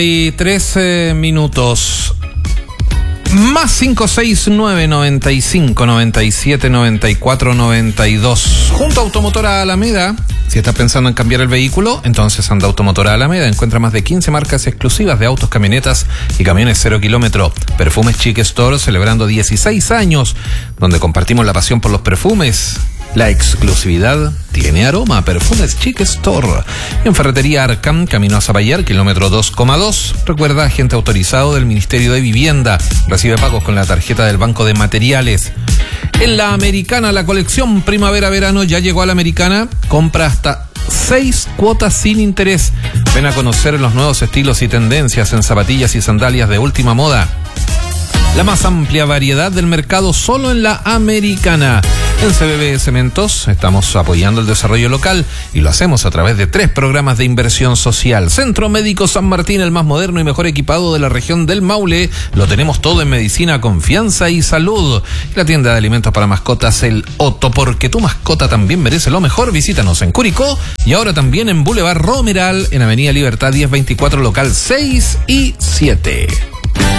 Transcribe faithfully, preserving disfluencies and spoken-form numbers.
Y trece minutos. Más cinco seis nueve, noventa y cinco, noventa y siete, noventa y cuatro, noventa y dos. Junto a Automotora Alameda. Si estás pensando en cambiar el vehículo, entonces anda a Automotora Alameda. Encuentra más de quince marcas exclusivas de autos, camionetas y camiones cero kilómetro. Perfumes Chic Store celebrando dieciséis años, donde compartimos la pasión por los perfumes. La exclusividad tiene aroma. Perfumes Chic Store. En Ferretería Arcam, camino a Zapallar, kilómetro dos coma dos. Recuerda, agente autorizado del Ministerio de Vivienda. Recibe pagos con la tarjeta del Banco de Materiales. En La Americana, la colección primavera-verano ya llegó a La Americana. Compra hasta seis cuotas sin interés. Ven a conocer los nuevos estilos y tendencias en zapatillas y sandalias de última moda. La más amplia variedad del mercado solo en La Americana. En C B B Cementos estamos apoyando el desarrollo local y lo hacemos a través de tres programas de inversión social. Centro Médico San Martín, el más moderno y mejor equipado de la región del Maule. Lo tenemos todo en medicina, confianza y salud. La tienda de alimentos para mascotas, el Otto, porque tu mascota también merece lo mejor. Visítanos en Curicó y ahora también en Boulevard Romeral, en Avenida Libertad diez veinticuatro, local seis y siete.